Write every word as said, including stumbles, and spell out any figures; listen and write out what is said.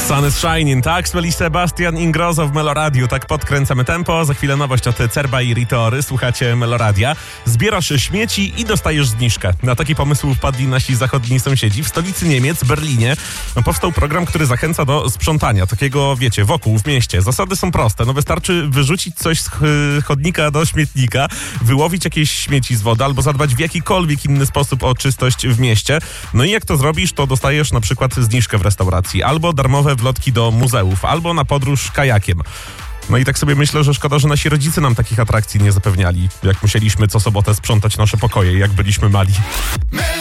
Sun is shining, tak? Zwali Sebastian Ingrosso w Meloradiu. Tak podkręcamy tempo. Za chwilę nowość od Cerba i Ritory. Słuchacie Meloradia. Zbierasz śmieci i dostajesz zniżkę. Na taki pomysł wpadli nasi zachodni sąsiedzi. W stolicy Niemiec, Berlinie, powstał program, który zachęca do sprzątania. Takiego, wiecie, wokół, w mieście. Zasady są proste. No wystarczy wyrzucić coś z chodnika do śmietnika, wyłowić jakieś śmieci z wody albo zadbać w jakikolwiek inny sposób o czystość w mieście. No i jak to zrobisz, to dostajesz na przykład zniżkę w restauracji albo darmowe wlotki do muzeów, albo na podróż kajakiem. No i tak sobie myślę, że szkoda, że nasi rodzice nam takich atrakcji nie zapewniali, jak musieliśmy co sobotę sprzątać nasze pokoje, jak byliśmy mali.